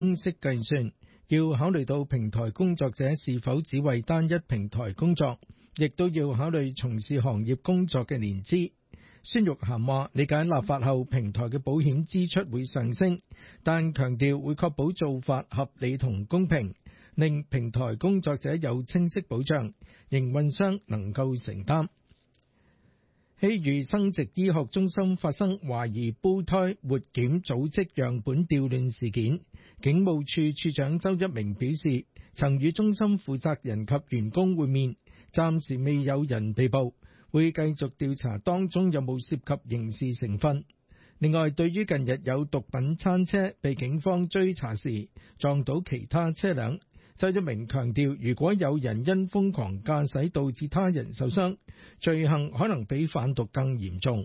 公式計算，要考慮到平台工作者是否只為單一平台工作，亦都要考慮從事行業工作嘅年資。孫玉菡話：理解立法後平台嘅保險支出會上升，但強調會確保做法合理同公平，令平台工作者有清晰保障，營運商能夠承擔。希裕生殖醫學中心發生懷疑胚胎活檢組織樣本調亂事件，警務處處長周一鳴表示，曾與中心負責人及員工會面，暫時未有人被捕，會繼續調查當中有冇涉及刑事成分。另外，對於近日有毒品餐車被警方追查時撞到其他車輛，周一鳴強調，如果有人因瘋狂駕駛導致他人受傷，罪行可能比販毒更嚴重。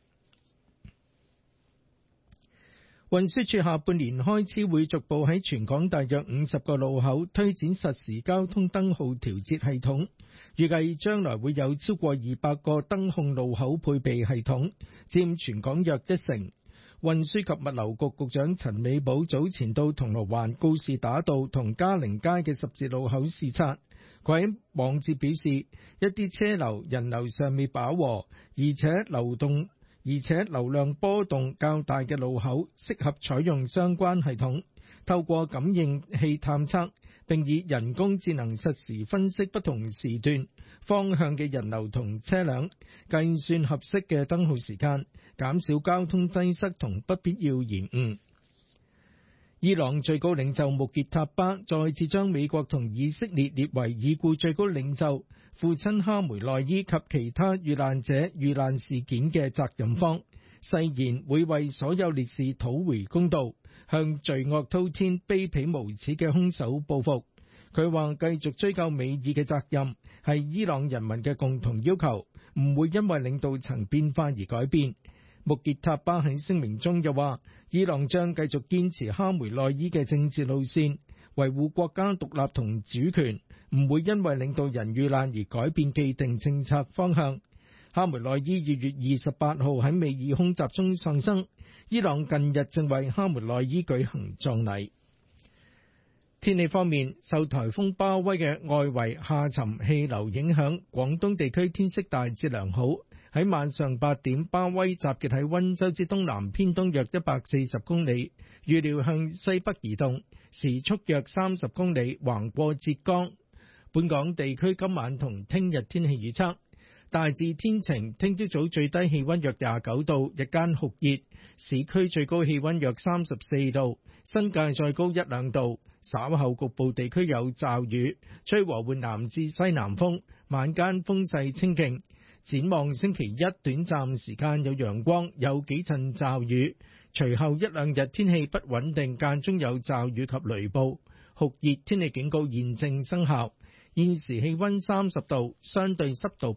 運輸署下半年開始會逐步喺全港大約50個路口推展實時交通燈號調節系統，預計將來會有超過200個燈控路口配備系統，佔全港約1成。運輸及物流局局長陳美寶早前到銅鑼灣告士打道同嘉寧街嘅十字路口視察，佢喺網誌表示，一啲車流人流尚未飽和，而且流量波動較大嘅路口適合採用相關系統，透過感應器探測，並以人工智能實時分析不同時段方向嘅人流同車輛，計算合適嘅燈號時間，減少交通擠塞同不必要延誤。伊朗最高領袖穆傑塔巴再次將美國同以色列列為已故最高領袖父親哈梅內伊及其他遇難者遇難事件嘅責任方，誓言會為所有烈士討回公道，向罪惡滔天、卑鄙無恥嘅兇手報復。佢話繼續追究美伊嘅責任係伊朗人民嘅共同要求，唔會因為領導層變化而改變。穆傑塔巴喺聲明中又話，伊朗將繼續堅持哈梅內伊嘅政治路線，維護國家獨立同主權，唔會因為領導人遇難而改變既定政策方向。哈梅內伊2月28號喺美爾空襲中喪生，伊朗近日正為哈梅內伊舉行葬禮。天氣方面，受颱風巴威嘅外圍下沉氣流影響，廣東地區天色大致良好。喺晚上8點，巴威集結喺溫州之東南偏東約140公里，預料向西北移動，時速約30公里，橫過浙江。本港地區今晚同聽日天氣預測，大致天晴，聽朝早最低氣溫約29度，日間酷熱，市區最高氣溫約34度，新界再高1-2度。稍後局部地區有驟雨，吹和緩南至西南風，晚間風勢清勁。展望星期一，短暫時間有陽光，有幾陣驟雨，隨後1-2日天氣不穩定，間中有驟雨及雷暴。酷熱天氣警告現正生效。現時氣溫30度，相對濕度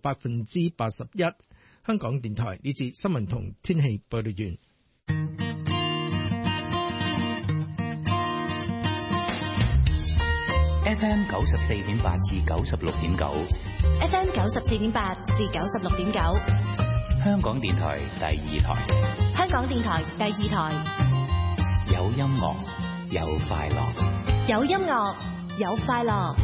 81%。香港電台呢節新聞同天氣報道完。 FM 94.8至96.9 ，FM 94.8至96.9， 香港電台第2台， 香港電台第2台， 有音樂，有快樂， 有音樂，有快樂。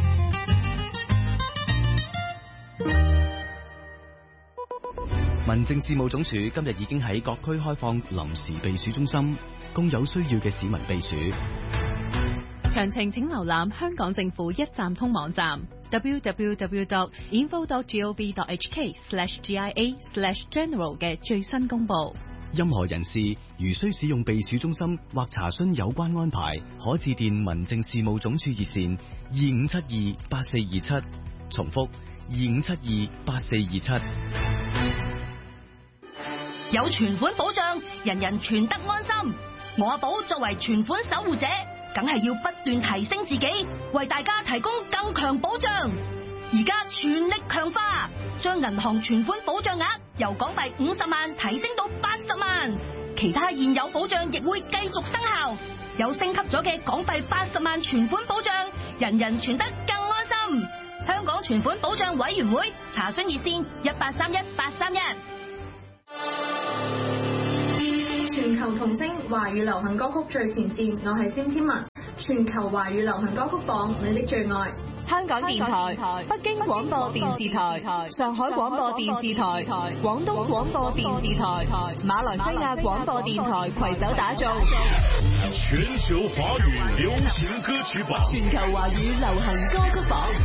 民政事務總署今日已經喺各區開放臨時避暑中心，供有需要嘅市民避暑。 詳情請瀏覽香港政府一站通網站 www.info.gov.hk/GIA/general 嘅最新公佈。 任何人士如需使用避暑中心或查詢有關安排，可致電民政事務總署熱線25728427，重複25728427。 有存款保障，人人存得安心。我阿寶作為存款守護者，梗係要不斷提升自己，為大家提供更強保障。而家全力強化，將銀行存款保障額由港幣50萬提升到80萬，其他現有保障亦會繼續生效。有升級咗嘅港幣80萬存款保障，人人存得更安心。香港存款保障委員會查詢熱線1831-831。 全球球童聲華語流行歌曲最前線，我係詹天文。全球華語流行歌曲榜，你的最愛。 香港電台、北京廣播電視台、上海廣播電視台、廣東廣播電視台、馬來西亞廣播電台攜手打造全球華語流行歌曲榜。 全球華語流行歌曲榜。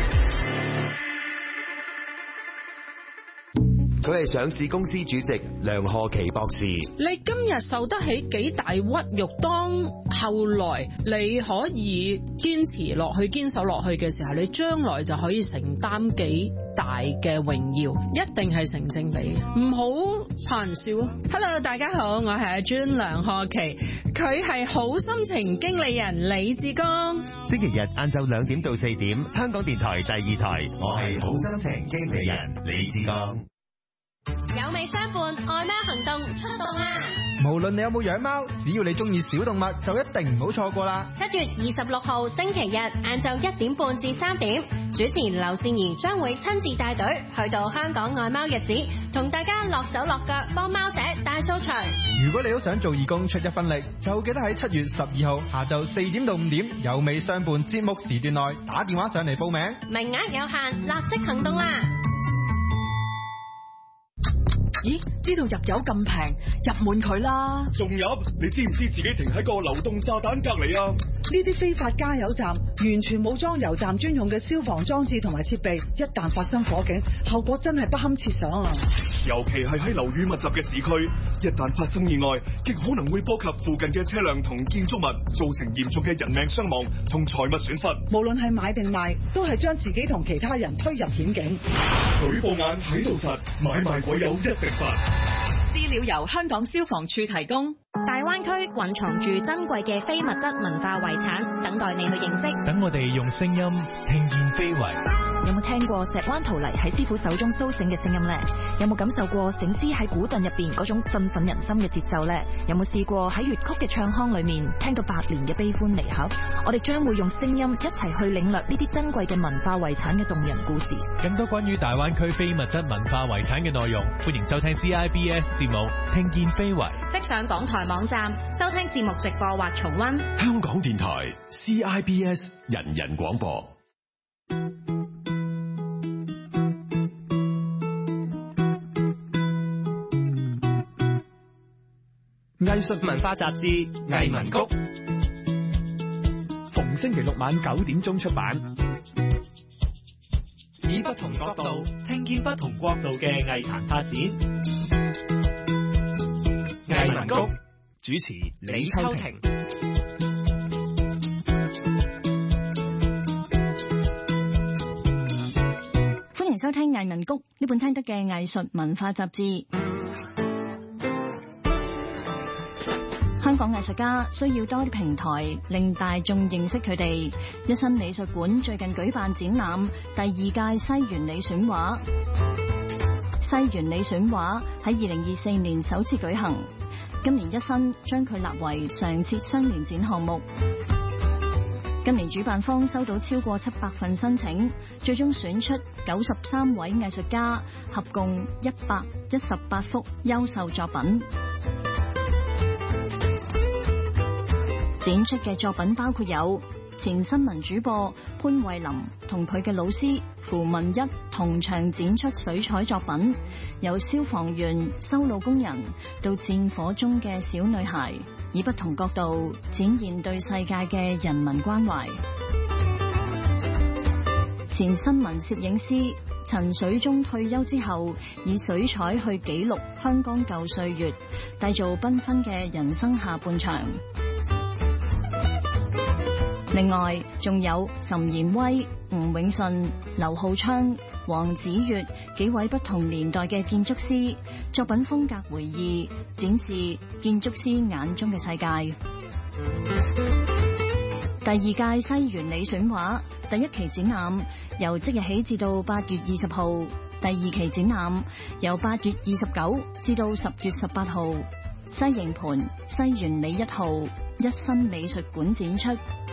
佢係上市公司主席梁賀琪博士。 你今日受得起幾大屈辱，當後來你可以堅持落去、堅守落去嘅時候，你將來就可以承擔幾大嘅榮耀，一定係成正比，唔好怕人笑。Hello， 大家好，我係阿 Jun 梁賀琪，佢係好心情經理人李志剛。 星期日晏晝2點到4點，香港電台第2台，我係好心情經理人李志剛。 有味相伴，愛貓行動出動啦！ 無論你有冇養貓，只要你中意小動物，就一定唔好錯過啦 ！7月26號星期日晏晝1點半至3點，主持劉善儀將會親自帶隊去到香港愛貓日子，同大家落手落腳幫貓舍大掃除。 如果你都想做義工出一分力，就記得喺7月12號下晝4點到5點，有味相伴節目時段內打電話上嚟報名， 名額有限，立即行動啦！ 咦？呢度入油咁平，入滿佢啦！ 仲入？你知唔知自己停喺個流動炸彈隔離啊？ 呢啲非法加油站完全冇裝油站專用嘅消防裝置同埋設備，一旦發生火警，後果真係不堪設想啊！ 尤其係喺樓宇密集嘅市區，一旦發生意外，極可能會波及附近嘅車輛同建築物，造成嚴重嘅人命傷亡同財物損失。 無論係買定賣，都係將自己同其他人推入險境。 舉報眼睇到實，買賣鬼友一定罰。 資料由香港消防處提供。 大灣區蘊藏住珍貴嘅非物質文化遺產，等待你去認識。 等我哋用聲音聽見非遺。 有冇聽過石灣陶泥喺師傅手中蘇醒嘅聲音呢？有冇感受過醒獅喺古鎮入邊嗰種振奮人心嘅節奏呢？有冇試過喺粵曲嘅唱腔裏面聽到百年嘅悲歡離合？我哋將會用聲音一齊去領略呢啲珍貴嘅文化遺產嘅動人故事。 更多關於大灣區非物質文化遺產嘅內容，歡迎收聽 CIBS 節目《聽見非遺》。 即上港台網站收聽節目直播或重溫。 香港電台 CIBS 人人廣播。 藝術文化雜誌《藝文谷》，逢星期六晚9點鐘出版，以不同角度聽見不同國度嘅藝壇發展。藝文谷主持李秋婷。 歡迎收聽《藝文谷》呢本聽得嘅藝術文化雜誌。香港藝術家需要多啲平台，令大眾認識佢哋。一新美術館最近舉辦展覽第2屆西園里選畫。西園里選畫喺2024年首次舉行，今年一新將佢立為常設雙年展項目。今年主辦方收到超過700份申請，最終選出93位藝術家，合共118幅優秀作品。展出嘅作品包括有前新聞主播潘慧琳同佢嘅老師符文一同場展出水彩作品，由消防員、修路工人到戰火中嘅小女孩，以不同角度展現對世界嘅人民關懷。前新聞攝影師陳水忠退休之後，以水彩去記錄香港舊歲月，締造繽紛嘅人生下半場。另外，仲有岑延威、吳永順、劉浩昌、黃子悅幾位不同年代嘅建築師，作品風格回憶，展示建築師眼中嘅世界。第2屆西園里選畫第1期展覽由即日起至到8月20號，第2期展覽由8月29至到10月18號，西營盤西園里1號一新美術館展出。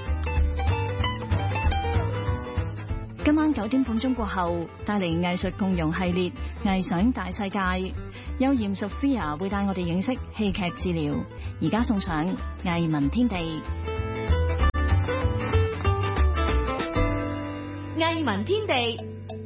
今晚9點半鐘過後，帶嚟藝術共融系列藝想大世界，邱艷 Sophia 會帶我哋認識戲劇治療， 而家送上藝文天地。 藝文天地。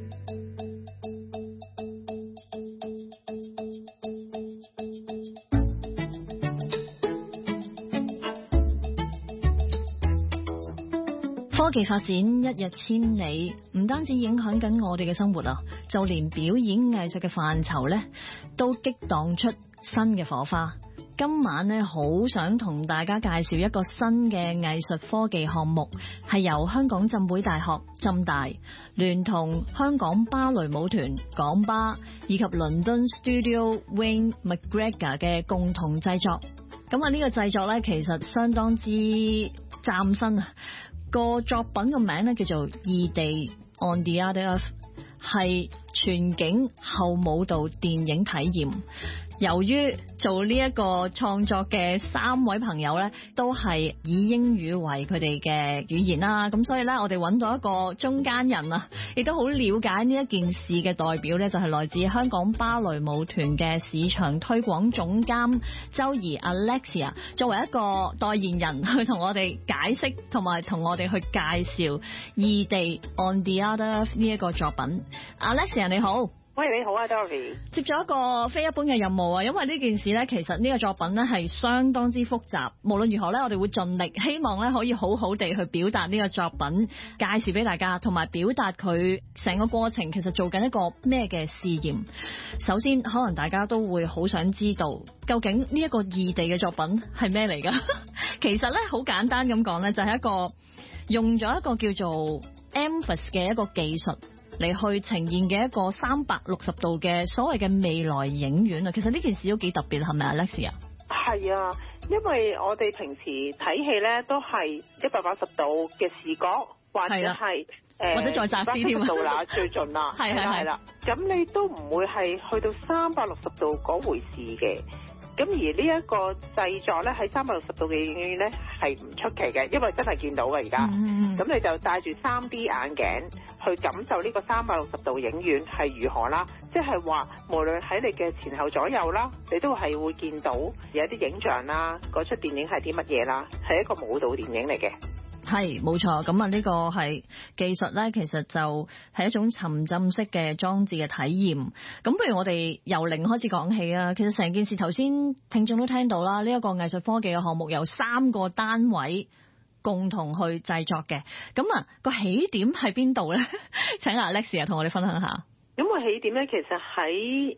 科技發展一日千里，唔單止影響緊我哋嘅生活啊，就連表演藝術嘅範疇咧，都激盪出新嘅火花。今晚咧，好想同大家介紹一個新嘅藝術科技項目，係由香港浸會大學浸大聯同香港芭蕾舞團港芭以及倫敦 Studio Wayne McGregor 嘅共同製作。咁啊，呢個製作咧，其實相當之嶄新啊！個作品個名咧叫做《異地 On the Other Earth》，係全景後舞蹈電影體驗。由於做呢一個創作嘅3位朋友咧，都係以英語為佢哋嘅語言啦，咁所以咧，我哋揾到一個中間人啊，亦都好了解呢一件事嘅代表咧，就係來自香港芭蕾舞團嘅市場推廣總監周怡 Alexia， 作為一個代言人去同我哋解釋同埋同我哋去介紹《異地 On the Other Earth》呢一個作品。Alexia 你好。 喂，你好啊 Dorothy。 接咗一個非一般嘅任務啊，因為呢件事咧，其實呢個作品咧係相當之複雜。無論如何咧，我哋會盡力，希望咧可以好好地去表達呢個作品，介紹俾大家，同埋表達佢成個過程其實做緊一個咩嘅試驗。首先，可能大家都會好想知道，究竟呢一個異地嘅作品係咩嚟㗎？其實咧好簡單咁講咧，就係一個用咗一個叫做 Emphasis 嘅一個技術嚟去呈現嘅一個360度嘅所謂嘅未來影院啊，其實呢件事都幾特別，係咪啊 Alexia？ 係啊，因為我哋平時睇戲咧都係180度嘅視覺，或者係或者再窄啲添度啦，最盡啦，係啦，咁你都唔會係去到360度嗰回事嘅。咁而呢一個製作咧喺360度嘅影院咧係唔出奇嘅，因為真係見到嘅而家。咁你就戴住 3D 眼鏡去感受呢個360度影院係如何啦，即係話無論喺你嘅前後左右啦，你都係會見到有一啲影像啦，嗰出電影係啲乜嘢啦，係一個舞蹈電影嚟嘅。 係冇錯，咁啊呢個係技術咧，其實就係一種沉浸式嘅裝置嘅體驗。咁不如我哋由零開始講起啊。其實成件事頭先聽眾都聽到啦，呢一個藝術科技嘅項目由3個單位共同去製作嘅。咁啊個起點喺邊度咧？請阿 Alexia 同我哋分享下。 咁個起點咧，其實喺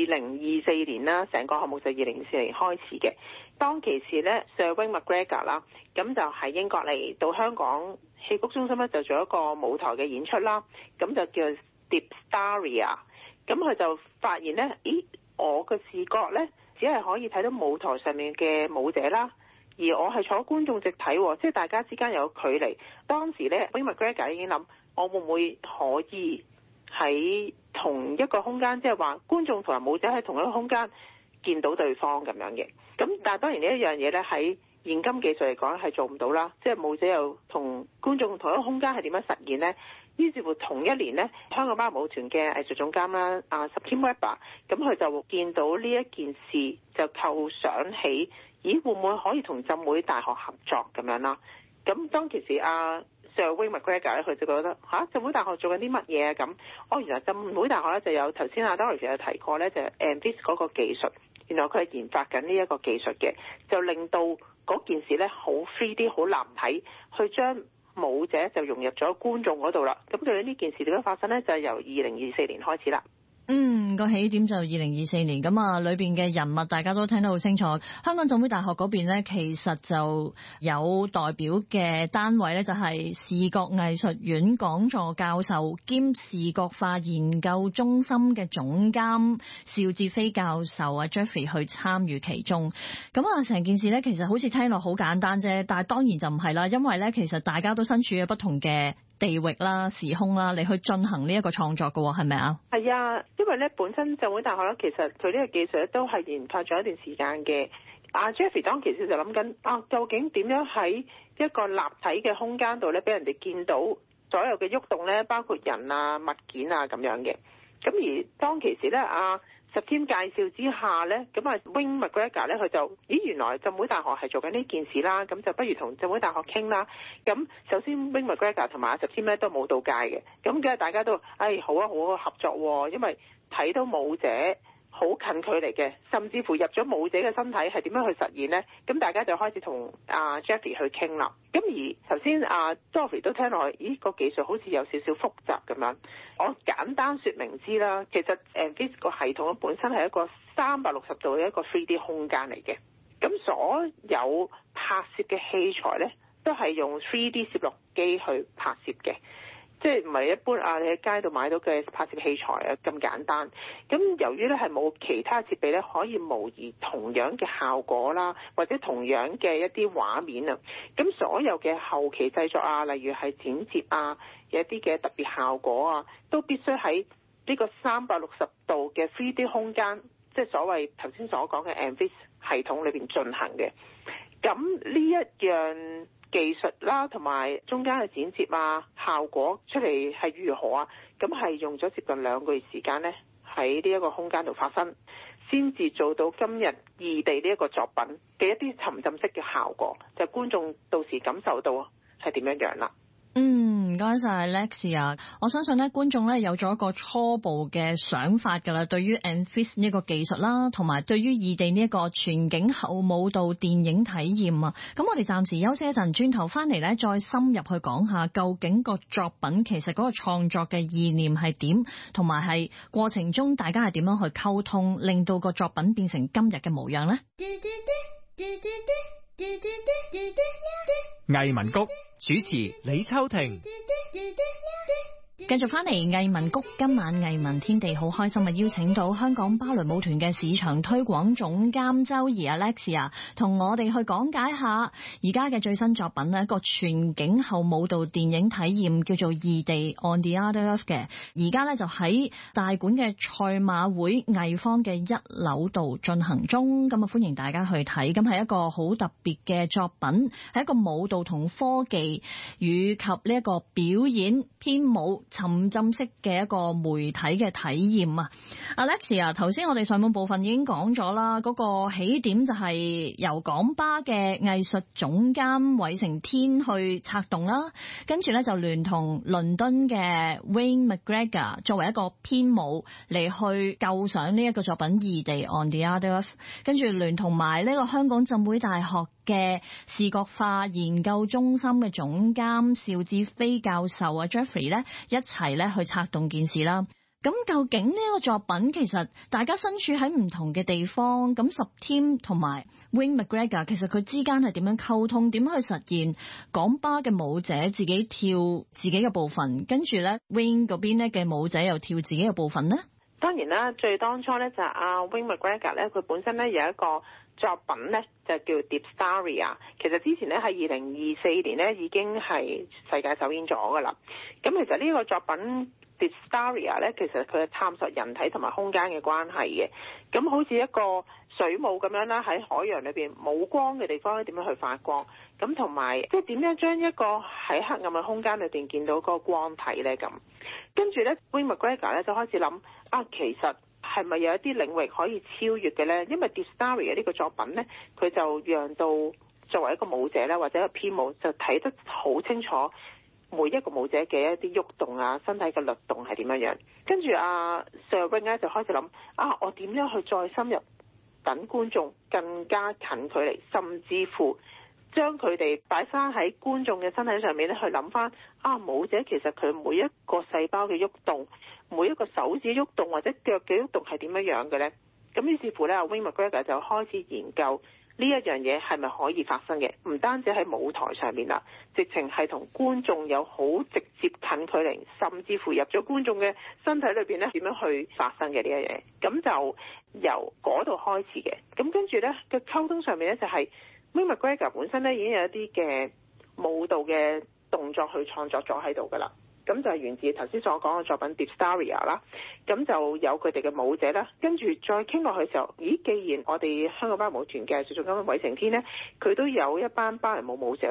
2024年啦，成個項目就2024年開始嘅。當其時咧 Sir Wayne McGregor 啦，咁就喺英國嚟到香港戲曲中心咧，就做一個舞台嘅演出啦。咁就叫 Dipstaria。咁佢就發現咧，咦，我嘅視覺咧，只係可以睇到舞台上面嘅舞者啦，而我係坐觀眾席睇，即係大家之間有距離。當時咧 Wayne McGregor 已經諗，我會唔會可以喺同一個空間，即係話觀眾同埋舞者喺同一個空間見到對方咁樣嘅。咁但係當然呢一樣嘢咧，喺現今技術嚟講係做唔到啦。即係舞者又同觀眾同一個空間係點樣實現呢？於是乎同一年呢，香港芭蕾舞團嘅藝術總監啦Kim Weber， 咁佢就見到呢一件事，就構想起，咦，會唔會可以同浸會大學合作咁樣啦？咁當其時Sir Wayne McGregor 咧，佢就覺得浸會大學做緊啲乜嘢啊？咁原來浸會大學咧就有頭先Dorothy有提過咧，就係 Envis 嗰個技術，原來佢係研發緊呢一個技術嘅，就令到嗰件事咧好 3D 好立體，去將舞者就融入咗觀眾嗰度啦。咁究竟呢件事點樣發生咧？就係由2024年開始啦。 個起點就2024年，咁啊裏邊嘅人物大家都聽得好清楚。香港浸會大學嗰邊咧，其實就有代表嘅單位咧，就係視覺藝術院講座教授兼視覺化研究中心嘅總監邵志飛教授啊 Jeffrey 去參與其中。咁啊成件事咧，其實好似聽落好簡單啫，但係當然就唔係啦，因為咧其實大家都身處喺不同嘅地域啦、時空啦，你去進行呢一個創作嘅，係咪啊？ 係啊，因為咧本身浸會大學咧，其實佢呢個技術咧都係研發咗一段時間嘅。Jeffrey 當其時就諗緊究竟點樣喺一個立體嘅空間度咧，俾人哋見到所有嘅喐動咧，包括人啊、物件啊咁樣嘅。咁而當其時咧 Subteam 介紹之下咧，咁啊 Wayne McGregor 咧佢就原來浸會大學係做緊呢件事啦，咁就不如同浸會大學傾啦。咁首先 Wayne McGregor 同埋阿 Subteam 咧都冇舞蹈界嘅，咁梗係大家都好啊好合作喎，因為睇到舞者好近距離嘅，甚至乎入咗舞者嘅身體係點樣去實現呢？咁大家就開始同阿 Jeffrey 去傾啦。咁而頭先阿 Dorothy 都聽落去，個技術好似有少少複雜咁樣。我簡單說明知啦，其實 MVIS 個系統本身係一個360度嘅一個 3D 空間嚟嘅。咁所有拍攝嘅器材呢，都係用 3D 攝錄機去拍攝嘅。即係唔係一般你喺街度買到嘅拍攝器材咁簡單。咁由於咧係冇其他設備咧可以模擬同樣嘅效果啦，或者同樣嘅一啲畫面啊，咁所有嘅後期製作啊，例如係剪接啊，有一啲嘅特別效果啊，都必須喺呢個360度嘅 3D 空間，即係所謂頭先所講嘅 MVIS 系統裏邊進行嘅。咁呢一樣技術啦，同埋中間嘅剪接啊，效果出嚟係如何啊？咁係用咗接近2個月時間呢，喺呢一個空間度發生，先至做到今日異地呢一個作品嘅一啲沉浸式嘅效果，就觀眾到時感受到係點樣樣啦。 唔該晒 Lexia， 我相信咧觀眾咧有咗一個初步嘅想法㗎啦，對於 MVIS 呢個技術啦，同埋對於異地呢一個全景後舞蹈電影體驗啊。咁我哋暫時休息一陣，轉頭翻嚟咧再深入去講下究竟個作品其實嗰個創作嘅意念係點，同埋係過程中大家係點樣去溝通，令到個作品變成今日嘅模樣呢？ 藝文谷主持李秋婷。 繼續翻嚟藝文谷，今晚藝文天地好開心啊！邀請到香港芭蕾舞團嘅市場推廣總監周怡 Alexia 同我哋去講解下而家嘅最新作品呢，一個全景後舞蹈電影體驗叫做異地 On the Other Earth 嘅，而家呢就喺大館嘅賽馬會藝坊嘅1樓度進行中，咁啊歡迎大家去睇，咁係一個好特別嘅作品，係一個舞蹈同科技以及呢一個表演編舞沉浸式嘅一個媒體嘅體驗啊 Alexia， 頭先我哋上半部分已經講咗啦，嗰個起點就係由港巴嘅藝術總監韋成天去策動啦，跟住咧就聯同倫敦嘅 Wayne McGregor 作為一個編舞嚟去構想呢一個作品異地 On the Other Earth， 跟住聯同埋呢個香港浸會大學嘅視覺化研究中心嘅總監邵志飛教授啊 Jeffrey 咧一齊咧去策動件事啦。咁究竟呢個作品其實大家身處喺唔同嘅地方，咁 Subteam 同埋 Wayne McGregor 其實佢之間係點樣溝通，點樣去實現港巴嘅舞者自己跳自己嘅部分，跟住咧 Wayne 嗰邊咧嘅舞者又跳自己嘅部分呢？ 當然啦，最當初咧就係阿 Wayne McGregor 咧，佢本身咧有一個作品咧就叫 Dipsaria， 其實之前咧喺2024年咧已經係世界首演咗㗎啦。咁其實呢個作品 Dipsaria 咧，其實佢係探索人體同埋空間嘅關係嘅。咁好似一個水母咁樣啦，喺海洋裏邊冇光嘅地方咧，點樣去發光？咁同埋即係點樣將一個喺黑暗嘅空間裏邊見到個光體咧？咁跟住咧 Wayne McGregor 咧就開始諗其實係咪有一啲領域可以超越嘅咧？因為 Dipsaria 呢個作品咧，佢就讓到作為一個舞者咧，或者一個編舞就睇得好清楚每一個舞者嘅一啲喐動啊，身體嘅律動係點樣樣。跟住Sir Wayne 咧就開始諗我點樣去再深入等觀眾更加近距離，甚至乎將佢哋擺翻喺觀眾嘅身體上面咧，去諗翻舞者其實佢每一個細胞嘅喐動，每一個手指喐動或者腳嘅喐動係點樣樣嘅咧？咁於是乎咧，Wayne McGregor 就開始研究呢一樣嘢係咪可以發生嘅？唔單止喺舞台上面啦，直情係同觀眾有好直接近距離，甚至乎入咗觀眾嘅身體裏邊咧，點樣去發生嘅呢一樣嘢？咁就由嗰度開始嘅。咁跟住咧嘅溝通上面咧就係Wayne McGregor 本身咧已經有一啲嘅舞蹈嘅動作去創作咗喺度㗎啦，咁就係源自頭先所講嘅作品 Dipsaria 啦，咁就有佢哋嘅舞者啦，跟住再傾落去嘅時候，咦，既然我哋香港芭蕾舞團嘅藝術總監韋成天咧，佢都有一班芭蕾舞舞者喎，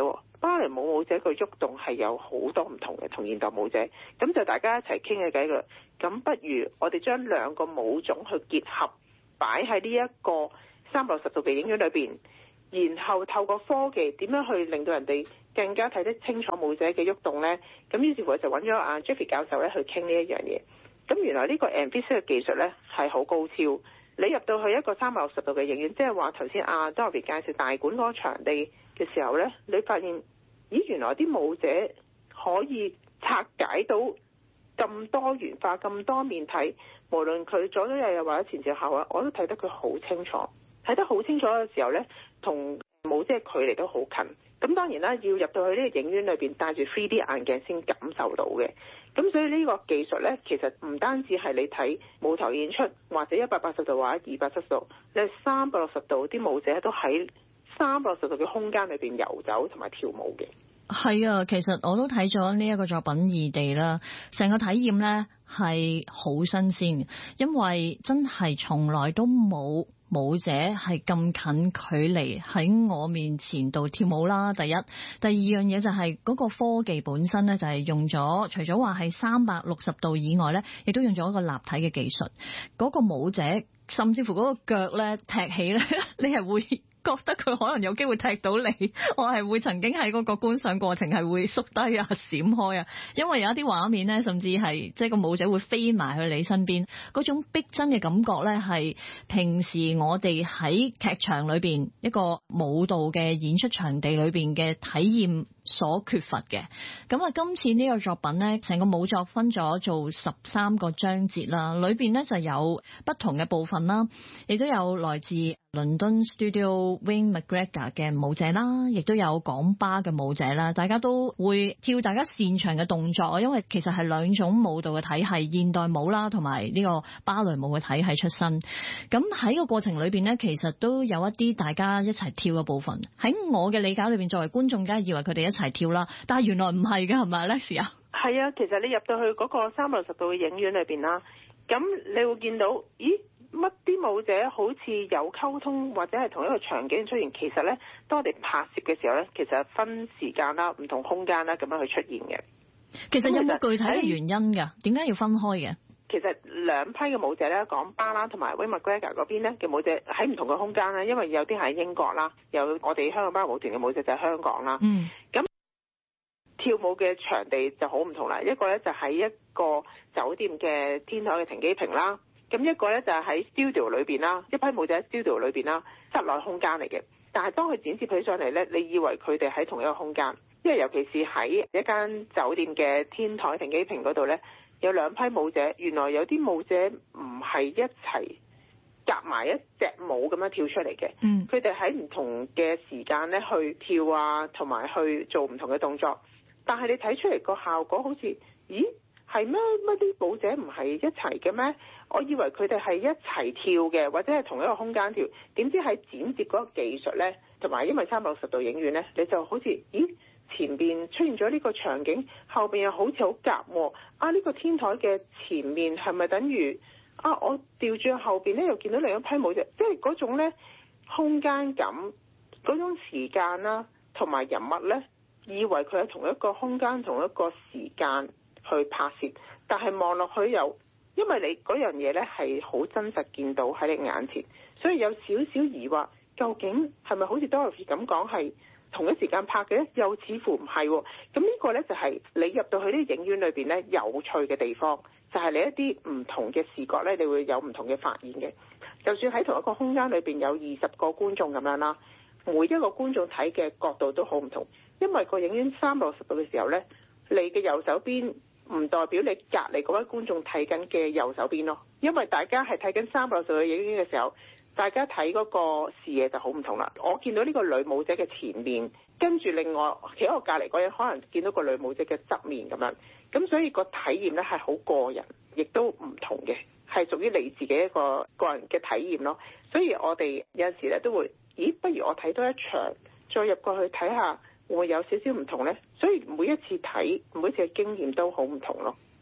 芭蕾舞者個喐動係有好多唔同嘅，同現代舞者，咁就大家一齊傾嘅偈㗎。咁不如我哋將兩個舞種去結合，擺喺呢一個360度嘅影院裏邊，然後透過科技點樣去令到人哋更加睇得清楚舞者嘅喐動呢？咁於是乎就揾咗阿 Jeffrey 教授咧去傾呢一樣嘢。咁原來呢個 MFIT 嘅技術咧係好高超。你入到去一個360度嘅影院，即係話頭先阿 Dorothy 介紹大館嗰個場地嘅時候咧，你發現咦原來啲舞者可以拆解到咁多元化、咁多面睇，無論佢左左右右或者前前後後，我都睇得佢好清楚。睇得好清楚嘅時候咧，同舞者距離都好近。咁當然啦，要入到去呢個影院裏邊戴住 3D 眼鏡先感受到嘅。咁所以呢個技術咧，其實唔單止係你睇舞台演出，或者180度或者270度，你係360度，啲舞者都喺360度嘅空間裏邊遊走同埋跳舞嘅。 係啊，其實我都睇咗呢一個作品異地啦，成個體驗咧係好新鮮，因為真係從來都冇舞者係咁近距離喺我面前度跳舞啦。第一，第二樣嘢就係嗰個科技本身咧，就係用咗除咗話係360度以外咧，亦都用咗一個立體嘅技術。嗰個舞者甚至乎嗰個腳咧踢起咧，你係會覺得佢可能有機會踢到你，我係會曾經喺嗰個觀賞過程係會縮低啊、閃開啊，因為有一啲畫面咧，甚至係即係個舞者會飛埋去你身邊，嗰種逼真嘅感覺咧，係平時我哋喺劇場裏邊一個舞蹈嘅演出場地裏邊嘅體驗所缺乏嘅。咁啊，今次呢個作品咧，成個舞作分咗做13個章節啦，裏邊咧就有不同嘅部分啦，亦都有來自倫敦 Studio Wayne McGregor 嘅舞者啦，亦都有港芭嘅舞者啦，大家都會跳大家擅長嘅動作，因為其實係兩種舞蹈嘅體系，現代舞啦同埋呢個芭蕾舞嘅體系出身。咁喺個過程裏邊咧，其實都有一啲大家一齊跳嘅部分。喺我嘅理解裏邊，作為觀眾梗係以為佢哋一齊跳啦，但係原來唔係㗎，係咪 Leslie 啊？ 係啊，其實你入到去嗰個360度嘅影院裏邊啦，咁你會見到，咦？乜啲舞者好似有溝通或者係同一個場景出現，其實咧，當我哋拍攝嘅時候咧，其實分時間啦、唔同空間啦咁樣去出現嘅。 其實有冇具體嘅原因㗎？點解要分開嘅？ 其實兩批嘅舞者咧，港芭啦同埋 Wayne McGregor 嗰邊咧嘅舞者喺唔同嘅空間咧，因為有啲喺英國啦，有我哋香港芭蕾舞團嘅舞者就喺香港啦。咁跳舞嘅場地就好唔同啦，一個咧就喺一個酒店嘅天台嘅停機坪啦。咁一個咧就係喺 studio 裏邊啦，一批舞者喺 studio 裏邊啦，室內空間嚟嘅。但係當佢剪接起上嚟咧，你以為佢哋喺同一個空間，因為尤其是喺一間酒店嘅天台停機坪嗰度咧，有兩批舞者，原來有啲舞者唔係一齊夾埋一隻舞咁樣跳出嚟嘅。佢哋喺唔同嘅時間咧去跳啊，同埋去做唔同嘅動作。但係你睇出嚟個效果好似，咦？係咩？乜啲舞者唔係一齊嘅咩？我以為佢哋係一齊跳嘅，或者係同一個空間跳。點知喺剪接嗰個技術呢，同埋因為360度影院呢，你就好似咦前邊出現咗呢個場景，後邊又好似好夾喎。啊呢個天台嘅前面係咪等於啊？我調轉後邊呢，又見到另一批舞者，即係嗰種呢空間感、嗰種時間啦，同埋人物呢，以為佢係同一個空間、同一個時間去拍攝，但係望落去又，因為你嗰樣嘢呢係好真實見到喺你眼前，所以有少少疑惑，究竟係咪好似 Dorothy 咁講係同一時間拍嘅？又似乎唔係喎。咁呢個呢，就係你入到去呢個影院裏邊呢有趣嘅地方，就係你一啲唔同嘅視覺呢，你會有唔同嘅發現嘅。就算喺同一個空間裏邊有20個觀眾咁樣啦，每一個觀眾睇嘅角度都好唔同，因為個影院360度嘅時候呢，你嘅右手邊唔代表你隔離嗰位觀眾睇緊嘅右手邊咯，因為大家係睇緊360度嘅影院嘅時候，大家睇嗰個視野就好唔同啦。我見到呢個女舞者嘅前面，跟住另外企喺我隔離嗰人可能見到個女舞者嘅側面咁樣，咁所以個體驗咧係好個人，亦都唔同嘅，係屬於你自己一個個人嘅體驗咯。所以我哋有陣時咧都會，咦，不如我睇多一場，再入過去睇下。會有少少唔同呢，所以每一次睇，每一次嘅經驗都好唔同咯。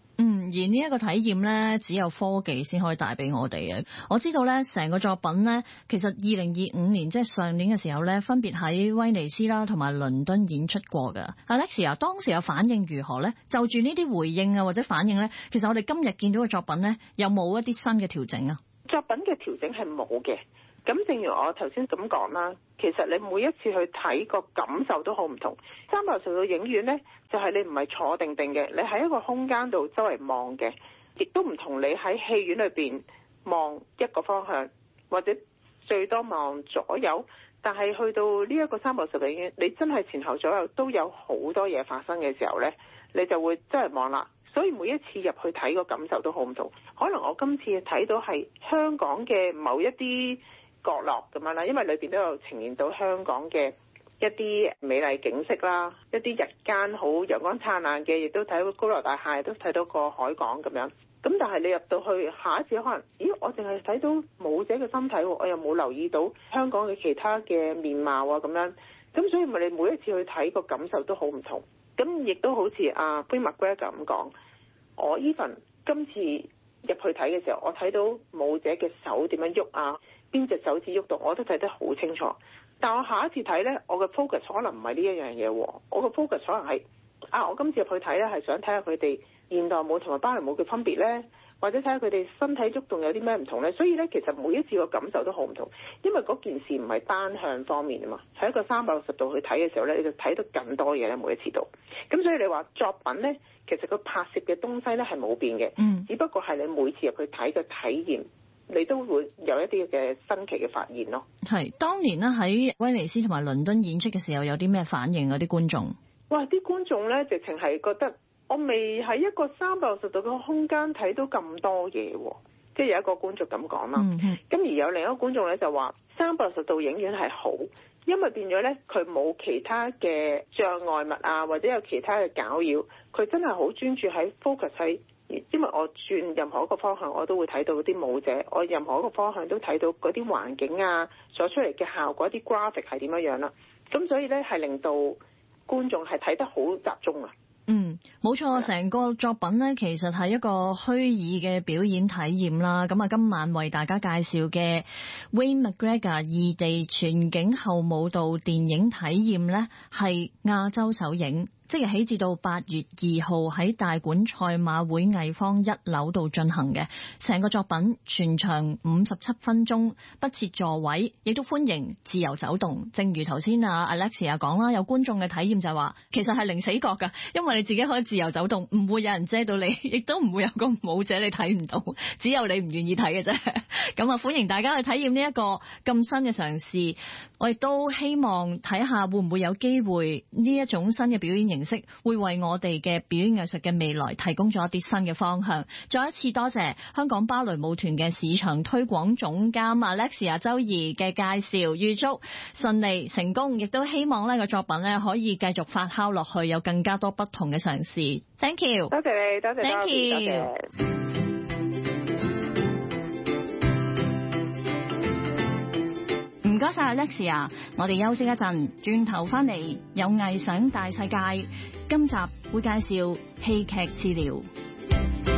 然呢一個體驗咧，只有科技先可以帶俾我哋嘅。我知道咧，成個作品咧，其實2025年即係上年嘅時候咧，分別喺威尼斯啦同埋倫敦演出過㗎。Alexia，當時有反應如何咧？就住呢啲回應啊或者反應咧，其實我哋今日見到嘅作品咧，有冇一啲新嘅調整啊？ 作品嘅調整係冇嘅。咁正如我頭先咁講啦，其實你每一次去睇個感受都好唔同。360度影院呢，就係你唔係坐定定嘅，你喺一個空間度周圍望嘅，亦都唔同你喺戲院裏邊望一個方向，或者最多望左右。但係去到呢一個360度影院，你真係前後左右都有好多嘢發生嘅時候呢，你就會周圍望啦。所以每一次入去睇個感受都好唔同。可能我今次睇到係香港嘅某一啲角落咁樣啦，因為裏邊都有呈現到香港嘅一啲美麗景色啦，一啲日間好陽光燦爛嘅，亦都睇到高樓大廈，都睇到個海港咁樣。咁但係你入到去下一次可能，咦，我淨係睇到舞者嘅身體，我又冇留意到香港嘅其他嘅面貌啊咁樣。咁所以咪你每一次去睇個感受都好唔同。咁亦都好似阿 Wayne McGregor 咁講，我 even 今次入去睇嘅時候，我睇到舞者嘅手點樣喐啊，邊隻手指喐到，我都睇得好清楚。但我下一次睇呢，我嘅 focus 可能唔係呢一樣嘢喎，我嘅 focus 可能係我今次入去睇呢，係想睇下佢哋現代舞同埋芭蕾舞嘅分別呢，或者睇下佢哋身體喐動有啲咩唔同呢。所以呢，其實每一次個感受都好唔同，因為嗰件事唔係單向方面啊嘛，喺一個360度去睇嘅時候呢，你就睇到更多嘢咧，每一次度。咁所以你話作品呢，其實個拍攝嘅東西呢係冇變嘅，只不過係你每次入去睇嘅體驗，你都會有一啲嘅新奇嘅發現咯。 係當年咧喺威尼斯同埋倫敦演出嘅時候，有啲咩反應啊？啲觀眾， 哇！啲觀眾咧直情係覺得我未喺一個360度嘅空間睇到咁多嘢喎，即係有一個觀眾咁講啦。咁而有另一個觀眾咧就話360度影院係好，因為變咗咧佢冇其他嘅障礙物啊，或者有其他嘅攪擾，佢真係好專注喺 focus 喺。因為我轉任何一個方向，我都會睇到啲舞者；我任何一個方向都睇到嗰啲環境啊，所出嚟嘅效果，啲 graphic 係點樣啦。咁所以咧，係令到觀眾係睇得好集中啊。 冇錯，成個作品呢，其實係一個虛擬嘅表演體驗啦。咁啊，今晚為大家介紹嘅 Wayne McGregor 異地全景後舞蹈電影體驗呢，係亞洲首映。即日起至到8月2號喺大館賽馬會藝坊1樓度進行嘅，成個作品全長57分鐘，不設座位，亦都歡迎自由走動。正如頭先Alexia 講啦，有觀眾嘅體驗就係話，其實係零死角㗎，因為你自己可以自由走動，唔會有人遮到你，亦都唔會有個舞者你睇唔到，只有你唔願意睇嘅啫。咁啊，歡迎大家去體驗呢一個咁新嘅嘗試。我亦都希望睇下會唔會有機會呢一種新嘅表演形式會為我哋嘅表演藝術嘅未來提供咗一啲新嘅方向。再一次多謝香港芭蕾舞團嘅市場推廣總監Alexia周怡嘅介紹，預祝順利成功，亦都希望呢個作品可以繼續發酵落去，有更加多不同嘅嘗試。Thank you， 多謝你，多謝 Thank you， 多謝。 唔該晒 Alexia， 我哋休息一陣，轉頭翻嚟有藝想大世界。今集會介紹戲劇治療。